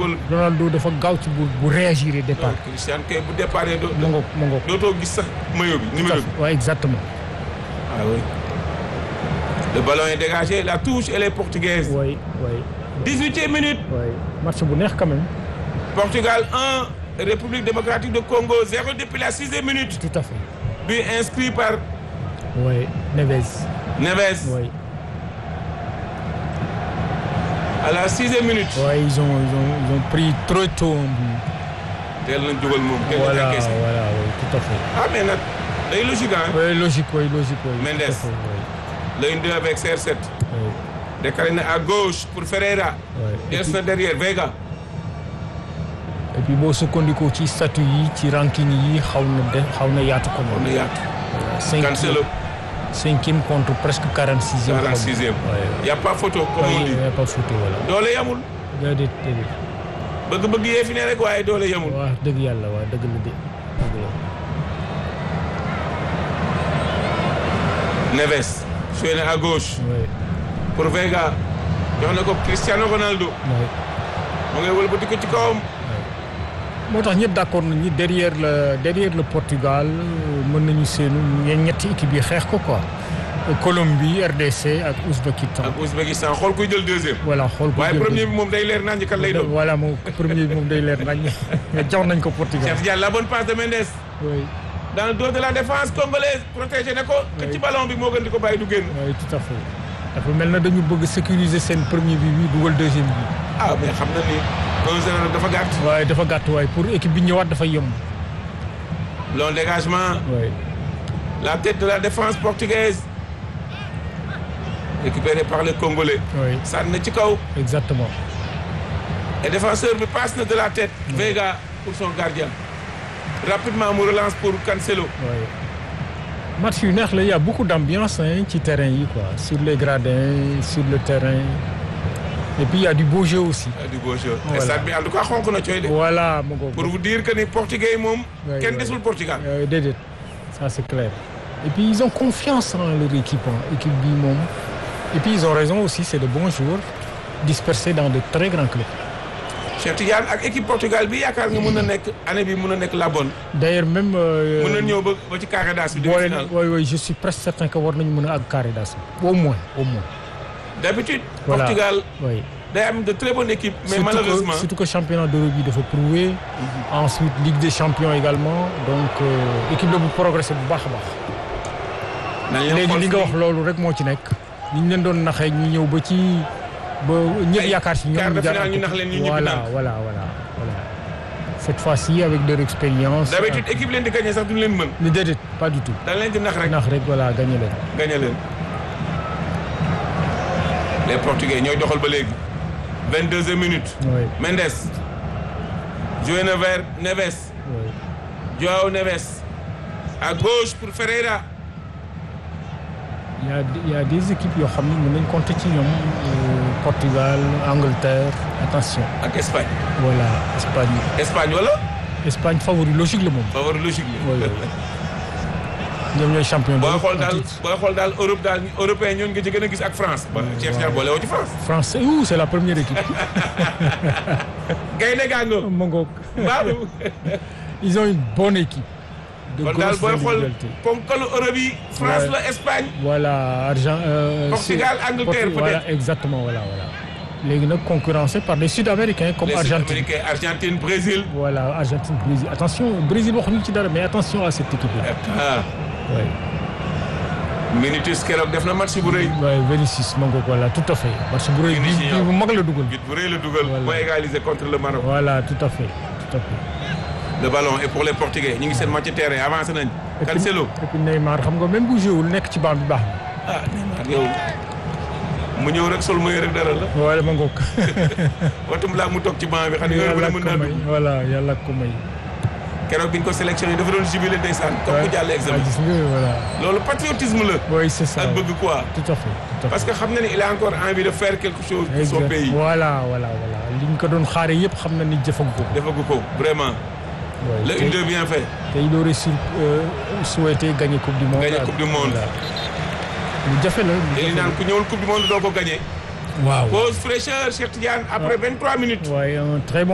football. Ronaldo dafa gaaw ci bu réagir départ. Cristiano kay bu départ mu ngoog dootoo gis sax maillot bi numéro bi. waaw exactement. Ah oui. Le ballon est dégagé, la touche elle est portugaise. Oui. 18e minute. Oui, match bu neex quand même. Portugal 1, République démocratique de Congo 0 depuis la 6e minute. Tout à fait. But inscrit par. Oui, Neves. Oui. À la 6e minute. Oui, ils ont pris trop tôt un but. Tel nañ dugal moom. Voilà, oui, tout à fait. Ah mais nag day logique hein. Oui, logique. Mendes. Le 1-2 avec CR7. Oui. Décalé à gauche pour Ferreira. Oui. Des na derrière Vega. Et puis boo sukkandikoo ci statut yi ci ranking yi xaw na yaatu ko moom. On est yaatu. Cancelo. 5e contre presque 46e. 46e. Il y a pas photo comme on dit. Il y a pas photo voilà. doole yamul. déedéet. bëgg yee fi ne rek waaye doole yamul. waaw dëgg yàlla waaw dëgg la de. Neves. joué na à gauche. Oui. pour Vega. jox na ko Cristiano Ronaldo. Oui. mu ngi wëlbati ko ci kawam. moo tax ñëpp d'accord nañu derrière le Portugal mën nañu seenu ñetti équipe yi xeex ko quoi. Colombie RDC ak Ouzbékistan. xool kuy jël deuxième. voilà xool kuy jël waaye premier bi moom day leer nañ kan lay doon. voilà moom premier bi moom day leer nañ jox nañ ko Portugal. Cheikh Diallo la bonne passe de Mendes. oui. dans le dos de la défense congolaise protégé na ko. oui ci ballon bi moo gën di ko bàyyi du génn. oui tout à fait. dafa mel na dañu bëgg sécuriser seen premier bi dugal deuxième bi. ah mais xam na ni 1-0 dafa gàtt. waaye dafa gàtt waaye pour équipe bi ñëwaat dafa yomb. long dégagement. oui. la tête de la défense portugaise. récupéré par les Congolais. oui. sànni na ci kaw. exactement. et défenseur bi passe na de la tête. Vega pour son gardien. rapidement mu relance pour Cancelo. oui. match yu neex la y a beaucoup d'ambiance ci terrain yi quoi sur les gradins sur le terrain et puis il y a du beau jeu aussi. Il y a du beau jeu. Voilà. stade bi en tout cas xonk na cooy de. voilà mu ngoog. pour vous dire que ni portugais yi moom. kenn desul Portugal. déedéet ça c'est clair. et puis ils ont confiance en leur équipe bi moom. et puis ils ont raison aussi c'est de bons joueurs dispersés dans de très grands clubs. Cheikh Tidiane ak équipe Portugal bi yaakaar nga mën na nekk année bi mën na nekk la bonne. d'ailleurs même. mën na ñëw ba ci carré d'as bi. demi-finale oui je suis presque certain que war nañu mën a àgg carré d'as au moins. d'habitude. voilà. Portugal. oui. day am de très bonnes équipes. mais malheureusement surtout que championnat d'Europe bi dafa prouvé. ensuite Ligue des champions également donc équipe la bu progressé bu baax a baax. léegi li nga wax loolu rek moo ci nekk. ni ñu leen doon naxee ñu ñëw ba ci. ba ñëpp yaakaar si ñoom quart de finale ñu nax leen ñu ñibbi naan. voilà cette fois-ci avec leur expérience. d'habitude équipe leen di gagné sax duñu leen mën. ni déedéet pas du tout. dañ leen di nax rek. voilà gagné leen. les Portugais ñooy doxal ba léegi. 22e minute. oui. Mendes. joué na vers Neves. oui. Joao Neves. à gauche pour Ferreira. il y a des équipes yoo xam ne mën nañ compter ci ñoom. Portugal Angleterre attention. ak Espagne. voilà Espagne wala. Espagne favori logique la moom. favori logique la. oui. ñoom ñooy champion. booy xool daal Europe daal européen ñooñu nga ci gën a gis ak France. Cheikh Diallo boole woo ci France. France c'est la première équipe. Gaynde Gango. Mongo. Babou. ils ont une bonne équipe. de grosse booy xool ponkalu Europe yi. France la Espagne. voilà Portugal Angleterre peut-être. voilà exactement voilà. léegi nag concurrencé par des Sud-Américains comme Argentine. Argentine Brésil. voilà Argentine Brésil attention Brésil waxuñu ci dara mais attention à cette équipe là. oui. Vinicius keroog def na match bu rëy. oui Vinicius Mongo voilà tout à fait. match bu rëy bu mag la dugal. bu rëy la dugal. voilà mooy égaliser contre le Maroc. voilà tout à fait. le ballon est pour les Portugais ñu ngi seen match terrain avancé nañ. Cancelo. et puis Neymar xam nga même bu joué nekk ci banc bi baax na. Neymar yow mu ñëw rek sol mooy rek dara la. wala ma ngoog. watum laa mu toog ci banc bi xam nga yàlla mën naa dugg. voilà yàlla ko may. keroog bi ñu ko sélectionné dafa doon jubilé ndeysaan. comme ku jàll examen. gis nga voilà. loolu patriotisme la. oui c'est ça ak bëgg quoi. tout à fait. parce que xam na ni il a encore envie de faire quelque chose pour son pays. voilà li ñu ko doon xaaree yëpp xam na ni jëfagu ko. vraiment. le 1-2 bien fait. te il aurait souhaité gagner coupe du monde. lu jafe la. li naan ku ñëwul coupe du monde doo ko gagné. waaw pause fraîcheur Cheikh Tidiane après 23 minutes. waaye un très bon